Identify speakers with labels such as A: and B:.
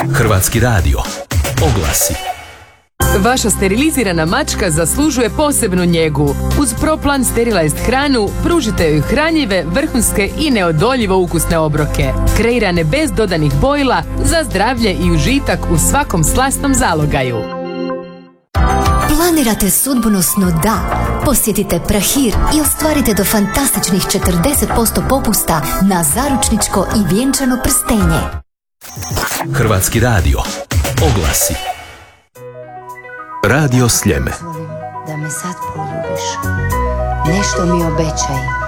A: Hrvatski radio. Oglasi.
B: Vaša sterilizirana mačka zaslužuje posebnu njegu. Uz ProPlan Sterilized hranu pružite joj hranjive, vrhunske i neodoljivo ukusne obroke. Kreirane bez dodanih bojila za zdravlje i užitak u svakom slasnom zalogaju.
C: Planirate sudbonosno da? Posjetite Prahir i ostvarite do fantastičnih 40% popusta na zaručničko i vjenčano prstenje.
A: Hrvatski radio. Oglasi. Radio Sljeme.
D: Da me sad poljubiš. Nešto mi obećaj.